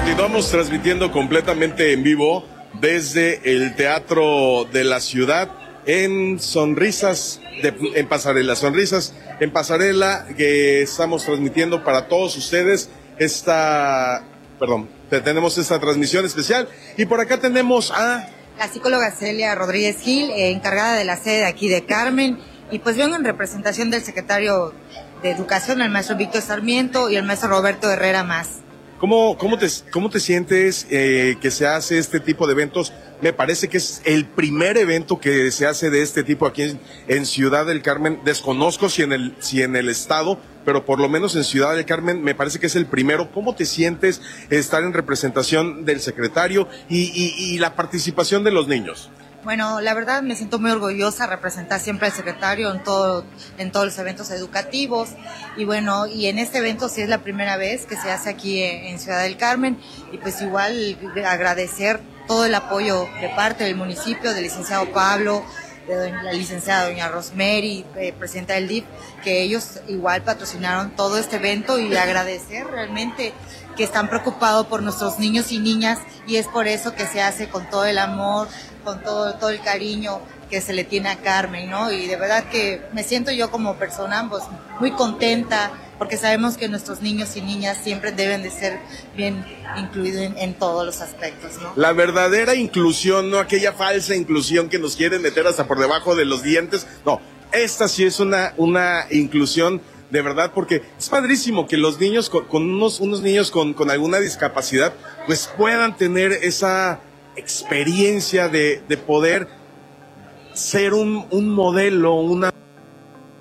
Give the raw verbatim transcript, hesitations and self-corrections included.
Continuamos transmitiendo completamente en vivo desde el Teatro de la Ciudad en Sonrisas, de, en Pasarela, Sonrisas en Pasarela, que estamos transmitiendo para todos ustedes esta, perdón, tenemos esta transmisión especial y por acá tenemos a... La psicóloga Celia Rodríguez Gil, eh, encargada de la sede aquí de Carmen, y pues vengo en representación del secretario de Educación, el maestro Víctor Sarmiento, y el maestro Roberto Herrera Más. ¿Cómo, cómo, te, cómo te sientes eh, que se hace este tipo de eventos? Me parece que es el primer evento que se hace de este tipo aquí en, en Ciudad del Carmen. Desconozco si en el si en el estado, pero por lo menos en Ciudad del Carmen me parece que es el primero. ¿Cómo te sientes estar en representación del secretario y, y, y la participación de los niños? Bueno, la verdad me siento muy orgullosa de representar siempre al secretario en todo, en todos los eventos educativos. Y bueno, y en este evento sí es la primera vez que se hace aquí en, en Ciudad del Carmen. Y pues igual agradecer todo el apoyo de parte del municipio, del licenciado Pablo, de la licenciada doña Rosemary, eh, presidenta del D I F, que ellos igual patrocinaron todo este evento, y agradecer realmente que están preocupados por nuestros niños y niñas, y es por eso que se hace con todo el amor, con todo, todo el cariño que se le tiene a Carmen, ¿no? Y de verdad que me siento yo como persona pues, muy contenta, porque sabemos que nuestros niños y niñas siempre deben de ser bien incluidos en, en todos los aspectos, ¿no? La verdadera inclusión, no aquella falsa inclusión que nos quieren meter hasta por debajo de los dientes. No, esta sí es una, una inclusión de verdad, porque es padrísimo que los niños, con, con unos, unos niños con, con alguna discapacidad, pues puedan tener esa experiencia de, de poder ser un, un modelo, una